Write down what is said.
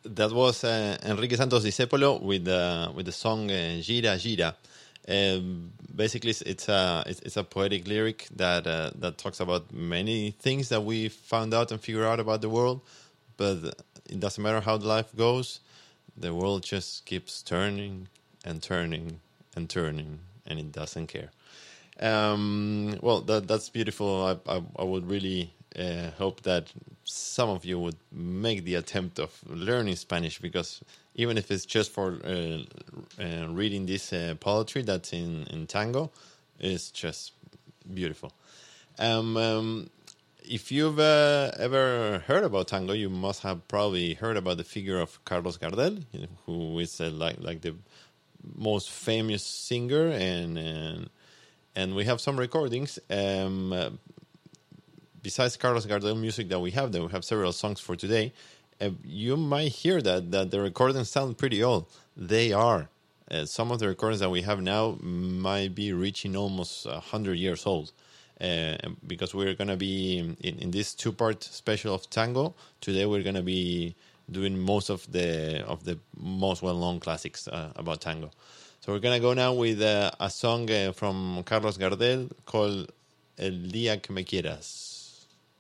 That was Enrique Santos Discépolo with the song Gira Gira. Basically, it's a poetic lyric that talks about many things that we found out and figure out about the world, but it doesn't matter how the life goes. The world just keeps turning and turning and turning, and it doesn't care. Well, that's beautiful. I would really hope that some of you would make the attempt of learning Spanish, because even if it's just for reading this poetry that's in Tango, it's just beautiful. If you've ever heard about tango, you must have probably heard about the figure of Carlos Gardel, who is like the most famous singer, and we have some recordings. Besides Carlos Gardel music that we have several songs for today. You might hear that the recordings sound pretty old. They are. Some of the recordings that we have now might be reaching almost 100 years old. Because we're going to be in this two-part special of tango. Today we're going to be doing most of the most well-known classics about tango. So we're going to go now with a song from Carlos Gardel called El Día que me quieras.